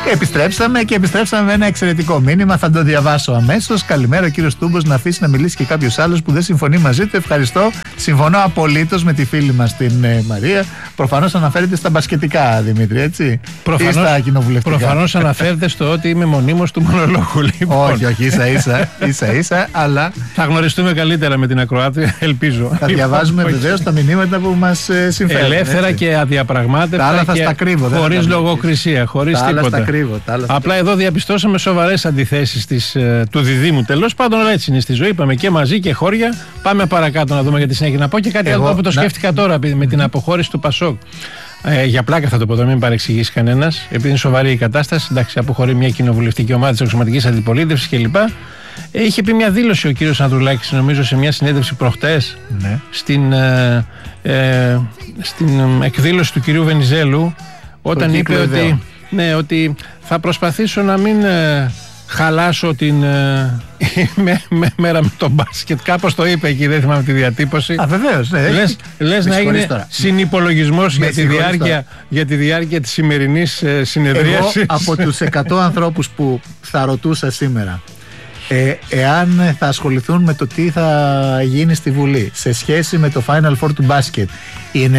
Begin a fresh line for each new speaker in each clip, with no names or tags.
Επιστρέψαμε με ένα εξαιρετικό μήνυμα. Θα το διαβάσω αμέσως. Καλημέρα, ο κύριος Τούμπος, να αφήσει να μιλήσει και κάποιος άλλος που δεν συμφωνεί μαζί του. Ευχαριστώ. Συμφωνώ απολύτως με τη φίλη μας την Μαρία. Προφανώς αναφέρεται στα μπασκετικά, Δημήτρη, έτσι. Ή στα κοινοβουλευτικά.
Προφανώς αναφέρεται στο ότι είμαι μονίμως του μονολόγου. Λοιπόν.
Όχι, ίσα-ίσα, αλλά.
Θα γνωριστούμε καλύτερα με την ακροάτρια, ελπίζω.
Θα διαβάζουμε βεβαίως τα μηνύματα που μας συμφέρουν.
Ελεύθερα, έτσι, και αδιαπραγμάτευτα. Χωρίς λογοκρισία, χωρίς τίποτα. Απλά εδώ διαπιστώσαμε σοβαρές αντιθέσεις του διδήμου. Τέλος πάντων, έτσι είναι στη ζωή. Είπαμε και μαζί και χώρια. Πάμε παρακάτω να δούμε για τη συνέχεια. Να πω και κάτι άλλο που το σκέφτηκα τώρα με την αποχώρηση του Πασόκ. Για πλάκα θα το πω τώρα, μην παρεξηγήσει κανένας, επειδή είναι σοβαρή η κατάσταση. Εντάξει, αποχωρεί μια κοινοβουλευτική ομάδα της αξιωματικής αντιπολίτευσης κλπ. Είχε πει μια δήλωση ο κύριος Ανδρουλάκης, νομίζω, σε μια συνέντευξη προχτές, στην εκδήλωση του κυρίου Βενιζέλου, όταν είπε ότι θα προσπαθήσω να μην χαλάσω την μέρα με τον μπάσκετ. Κάπως το είπε εκεί, δεν θυμάμαι τη διατύπωση.
Βεβαίως.
Λες να έγινε συνυπολογισμός για τη διάρκεια της σημερινής συνεδρίασης.
Εγώ από τους 100 ανθρώπους που θα ρωτούσα σήμερα εάν θα ασχοληθούν με το τι θα γίνει στη Βουλή σε σχέση με το Final Four του μπάσκετ, οι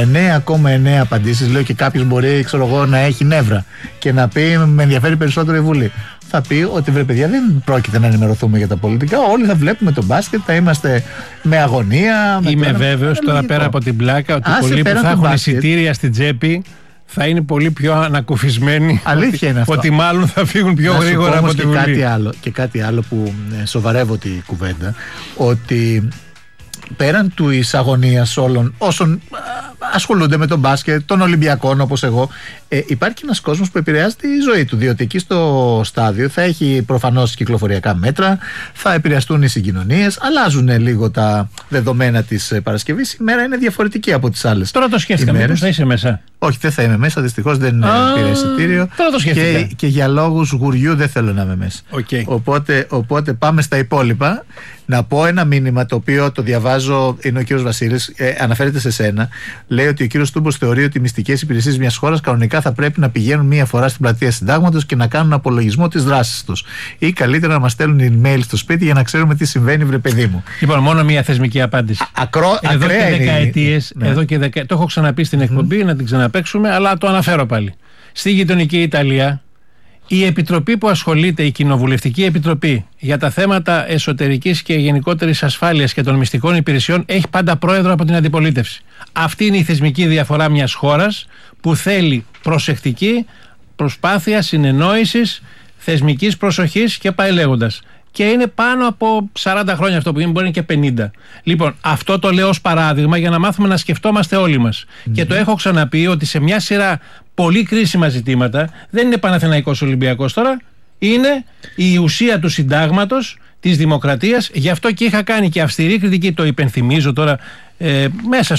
99,9 απαντήσεις, λέω, και κάποιος μπορεί, να έχει νεύρα και να πει με ενδιαφέρει περισσότερο η Βουλή, θα πει ότι, βρε παιδιά, δεν πρόκειται να ενημερωθούμε για τα πολιτικά. Όλοι θα βλέπουμε το μπάσκετ, θα είμαστε με αγωνία.
Είμαι βέβαιος τώρα, πέρα από την πλάκα, ότι πολλοί που θα έχουν εισιτήρια στην τσέπη θα είναι πολύ πιο ανακουφισμένοι.
Αλήθεια είναι αυτό.
Ότι μάλλον θα φύγουν πιο γρήγορα από τη Βουλή.
Κάτι άλλο που σοβαρεύω τη κουβέντα, ότι πέραν του αγωνίας όλων όσων ασχολούνται με τον μπάσκετ, των Ολυμπιακών όπως εγώ, υπάρχει ένας κόσμος που επηρεάζει τη ζωή του, διότι εκεί στο στάδιο θα έχει προφανώς κυκλοφοριακά μέτρα, θα επηρεαστούν οι συγκοινωνίες, αλλάζουν λίγο τα δεδομένα της Παρασκευής. Η μέρα είναι διαφορετική από τις άλλες.
Τώρα το σκέφτηκα, μήπως θα είσαι μέσα.
Όχι, δεν θα είμαι μέσα, δυστυχώς δεν πήρα εισιτήριο.
Τώρα το σκέφτηκα.
Και για λόγους γουριού δεν θέλω να είμαι μέσα.
Okay.
Οπότε πάμε στα υπόλοιπα. Να πω ένα μήνυμα το οποίο το διαβάζω, είναι ο κύριος Βασίλης, αναφέρεται σε σένα. Λέει ότι ο κύριος Τούμπος θεωρεί ότι οι μυστικές υπηρεσίες μιας χώρας κανονικά θα πρέπει να πηγαίνουν μία φορά στην πλατεία Συντάγματος και να κάνουν απολογισμό της δράσης τους. Ή καλύτερα να μας στέλνουν email στο σπίτι για να ξέρουμε τι συμβαίνει, βρε παιδί μου.
Λοιπόν, μόνο μία θεσμική απάντηση. Εδώ και δεκαετίες, το έχω ξαναπεί στην εκπομπή, να την ξαναπαίξουμε, αλλά το αναφέρω πάλι. Στη γειτονική Ιταλία, η επιτροπή που ασχολείται, η κοινοβουλευτική επιτροπή για τα θέματα εσωτερικής και γενικότερης ασφάλειας και των μυστικών υπηρεσιών, έχει πάντα πρόεδρο από την αντιπολίτευση. Αυτή είναι η θεσμική διαφορά μιας χώρας που θέλει προσεκτική προσπάθεια συνεννόησης, θεσμικής προσοχής και πάει λέγοντας. Και είναι πάνω από 40 χρόνια αυτό που είναι, μπορεί και 50. Λοιπόν, αυτό το λέω ως παράδειγμα για να μάθουμε να σκεφτόμαστε όλοι μας. Και το έχω ξαναπεί ότι σε μια σειρά πολύ κρίσιμα ζητήματα, δεν είναι Παναθηναϊκός Ολυμπιακός τώρα, είναι η ουσία του συντάγματος, της δημοκρατίας. Γι' αυτό και είχα κάνει και αυστηρή κριτική, το υπενθυμίζω τώρα, μέσα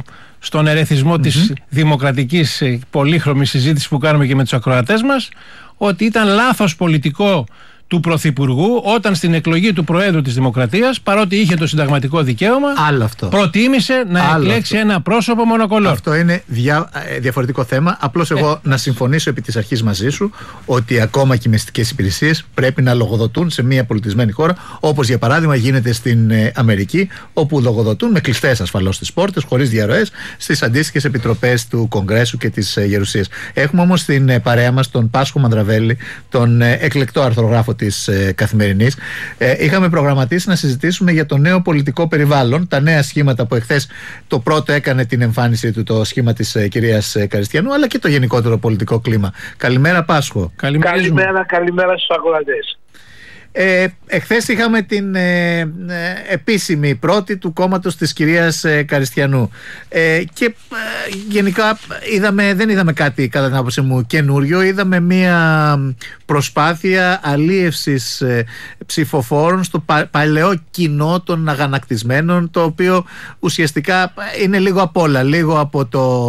στον ερεθισμό της δημοκρατικής πολύχρωμης συζήτησης που κάνουμε και με τους ακροατές μας, ότι ήταν λάθος πολιτικό του Πρωθυπουργού όταν στην εκλογή του Προέδρου της Δημοκρατίας, παρότι είχε το συνταγματικό δικαίωμα, προτίμησε να εκλέξει ένα πρόσωπο μονοκολόρ.
Αυτό είναι διαφορετικό θέμα. Απλώς εγώ να συμφωνήσω επί της αρχής μαζί σου ότι ακόμα και οι μυστικές υπηρεσίες πρέπει να λογοδοτούν σε μια πολιτισμένη χώρα, όπως για παράδειγμα γίνεται στην Αμερική, όπου λογοδοτούν με κλειστές ασφαλώς τις πόρτες, χωρίς διαρροές, στις αντίστοιχες επιτροπές του Κογκρέσου και της Γερουσίας. Έχουμε όμως στην παρέα μας τον Πάσχο Μανδραβέλη, τον εκλεκτό αρθρογράφο της Καθημερινής. Είχαμε προγραμματίσει να συζητήσουμε για το νέο πολιτικό περιβάλλον, τα νέα σχήματα που εχθές το πρώτο έκανε την εμφάνιση του το σχήμα της κυρίας Καριστιανού, αλλά και το γενικότερο πολιτικό κλίμα. Καλημέρα, Πάσχο.
Καλημέρα στους ακροατές.
Εχθές είχαμε την επίσημη πρώτη του κόμματος της κυρίας Καριστιανού και γενικά δεν είδαμε κάτι κατά την άποψη μου καινούριο. Είδαμε μια προσπάθεια αλίευσης ψηφοφόρων στο παλαιό κοινό των αγανακτισμένων, το οποίο ουσιαστικά είναι λίγο απ' όλα, λίγο από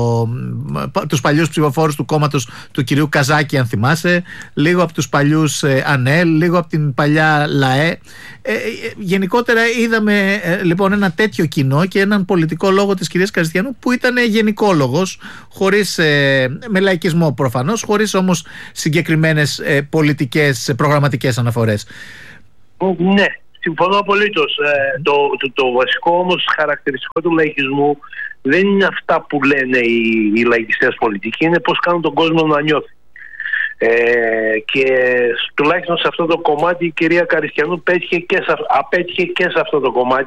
τους παλιούς ψηφοφόρους του κόμματος του κυρίου Καζάκη, αν θυμάσαι, λίγο από τους παλιούς ΑΝΕΛ, λίγο από την παλιά παλιά ΛΑΕ. Γενικότερα είδαμε λοιπόν ένα τέτοιο κοινό και έναν πολιτικό λόγο της κυρίας Καριστιανού που ήταν γενικόλογος, χωρίς, με λαϊκισμό προφανώς, χωρίς όμως συγκεκριμένες πολιτικές, προγραμματικές αναφορές.
Ναι, συμφωνώ απολύτως. Το βασικό όμως χαρακτηριστικό του λαϊκισμού δεν είναι αυτά που λένε οι λαϊκιστές πολιτικοί, είναι πώς κάνουν τον κόσμο να νιώθει. Και τουλάχιστον σε αυτό το κομμάτι η κυρία Καριστιανού απέτυχε και σε αυτό το κομμάτι.